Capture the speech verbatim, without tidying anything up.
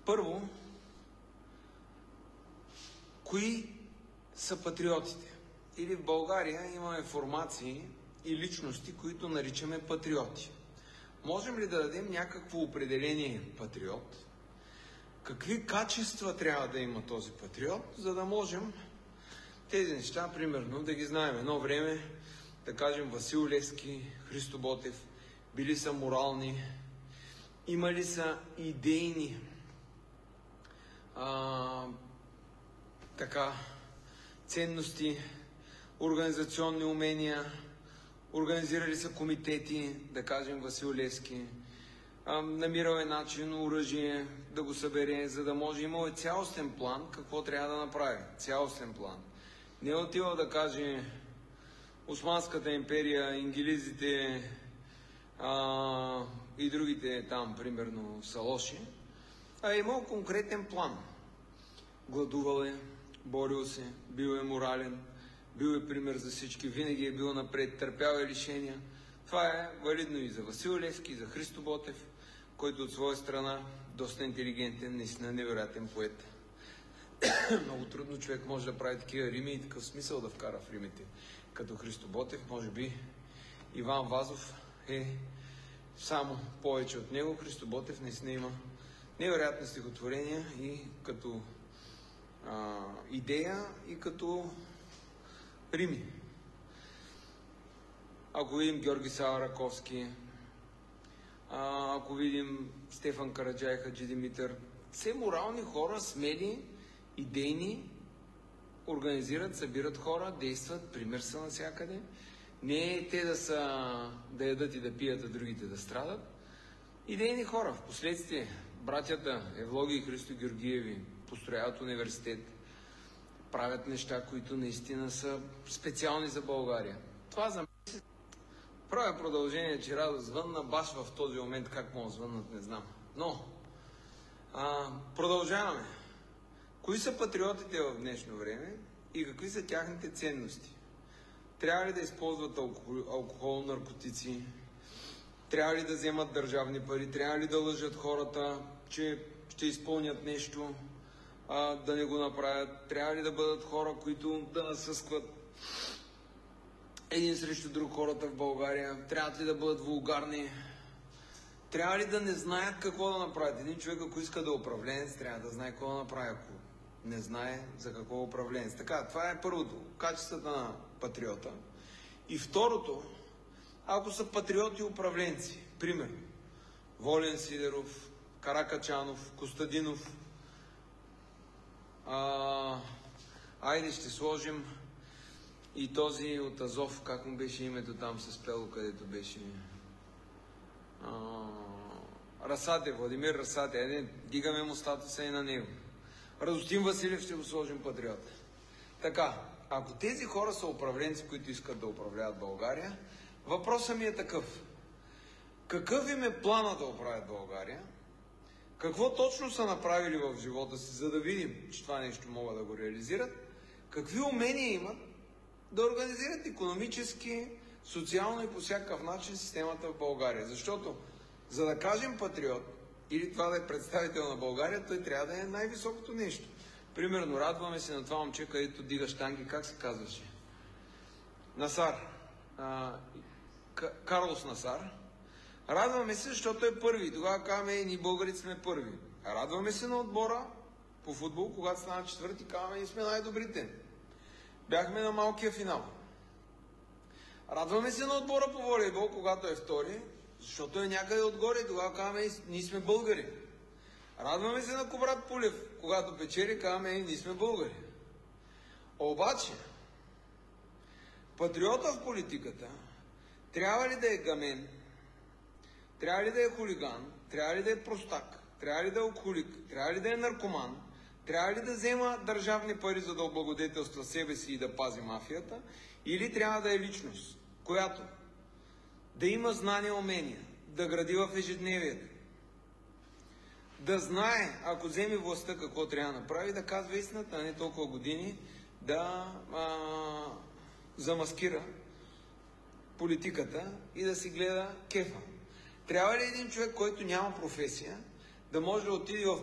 Първо, кои са патриотите? Или в България имаме формации и личности, които наричаме патриоти. Можем ли да дадем някакво определение патриот? Какви качества трябва да има този патриот, за да можем тези неща, примерно, да ги знаем. Едно време, да кажем, Васил Левски, Христо Ботев, били са морални, имали са идейни а, така, ценности, организационни умения, организирали са комитети, да кажем Васил Левски, а, намирал е начин, оръжие да го събере, за да може, имал е цялостен план какво трябва да направи. Цялостен план. Не е отивал да каже Османската империя, инглизите а, и другите там, примерно, са лоши, а е имал конкретен план. Гладувал е, борил се, бил е морален, бил е пример за всички, винаги е бил напред, търпял е лишения. Това е валидно и за Васил Левски, и за Христо Ботев, който от своя страна доста интелигентен, наистина невероятен поет. Много трудно човек може да прави такива рими и такъв смисъл да вкара в римите. Като Христо Ботев, може би Иван Вазов е само повече от него. Христо Ботев наистина има невероятни стихотворения и като а, идея, и като рими. Ако видим Георги Сава Раковски, а, ако видим Стефан Караджай, Хаджи Димитър, все морални хора, смели, идейни, организират, събират хора, действат, пример са навсякъде. Не е те да са да ядат и да пият, а другите да страдат. Идейни хора. Впоследствие братята Евлоги и Христо Георгиеви построяват университет, правят неща, които наистина са специални за България. Това за мен правя продължение, че Радо звънна, баш в този момент как мога звъннат, не знам. Но, а, продължаваме. Кои са патриотите в днешно време и какви са тяхните ценности? Трябва ли да използват алкохол, алкохол, наркотици? Трябва ли да вземат държавни пари? Трябва ли да лъжат хората, че ще изпълнят нещо, а, да не го направят? Трябва ли да бъдат хора, които да насъскват един срещу друг хората в България? Трябва ли да бъдат вулгарни? Трябва ли да не знаят какво да направят? Един човек, ако иска да е управленец, трябва да знае какво да направи, ако не знае за какво е управленец. Така, това е първото. Качествата на патриота. И второто, ако са патриоти управленци, примерно Волен Сидеров, Каракачанов, Костадинов, а, айде ще сложим и този от Азов, как му беше името там с Пело, където беше а, Расате, Владимир Расате, айде, дигаме му статуса и на него. Радостин Василев ще го сложим патриот. Така, ако тези хора са управленци, които искат да управляват България, въпросът ми е такъв. Какъв им е плана да управят България? Какво точно са направили в живота си, за да видим, че това нещо могат да го реализират? Какви умения имат да организират икономически, социално и по всякакъв начин системата в България? Защото, за да кажем патриот, или това да е представител на България, той трябва да е най-високото нещо. Примерно, радваме се на това момче, където дига щанги, как се казваше? Насар. А, Карлос Насар. Радваме се, защото е първи. Тогава казваме, ние българите сме първи. Радваме се на отбора по футбол, когато стана четвърти, казваме, ние сме най-добрите. Бяхме на малкия финал. Радваме се на отбора по волейбол, когато е втори, защото е някъде отгоре и тогава казваме, ние сме българи. Радваме се на Коврат Пулев, когато печели, казваме, ние сме българи. Обаче, патриота в политиката трябва ли да е гамен, трябва ли да е хулиган, трябва ли да е простак, трябва ли да е алкохолик, трябва ли да е наркоман, трябва ли да взема държавни пари, за да облагодетелства себе си и да пази мафията, или трябва да е личност, която да има знания и умения, да гради в ежедневието, да знае, ако вземе властта, какво трябва да направи, да казва истината, а не толкова години да а, замаскира политиката и да си гледа кефа. Трябва ли един човек, който няма професия, да може да отиде в